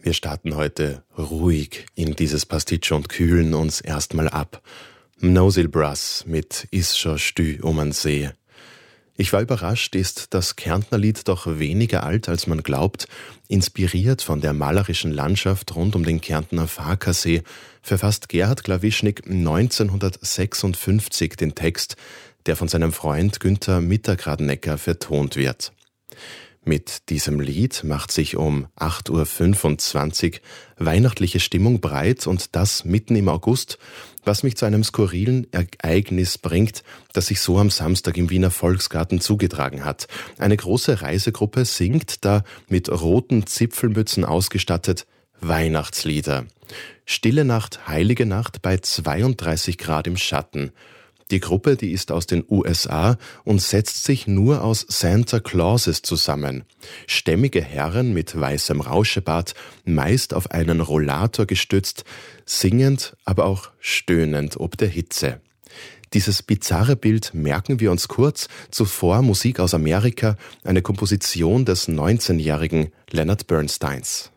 Wir starten heute ruhig in dieses Pasticcio und kühlen uns erstmal ab. Mnosyle Brass mit Is scho stü an See. Ich war überrascht, ist das Kärntnerlied doch weniger alt, als man glaubt. Inspiriert von der malerischen Landschaft rund um den Kärntner Farkasee verfasst Gerhard Klawischnik 1956 den Text, der von seinem Freund Günther Mittergradnecker vertont wird. Mit diesem Lied macht sich um 8.25 Uhr weihnachtliche Stimmung breit und das mitten im August, was mich zu einem skurrilen Ereignis bringt, das sich so am Samstag im Wiener Volksgarten zugetragen hat. Eine große Reisegruppe singt da mit roten Zipfelmützen ausgestattet Weihnachtslieder. Stille Nacht, heilige Nacht bei 32 Grad im Schatten. Die Gruppe, die ist aus den USA und setzt sich nur aus Santa Clauses zusammen. Stämmige Herren mit weißem Rauschebart, meist auf einen Rollator gestützt, singend, aber auch stöhnend ob der Hitze. Dieses bizarre Bild merken wir uns kurz, zuvor Musik aus Amerika, eine Komposition des 19-jährigen Leonard Bernsteins.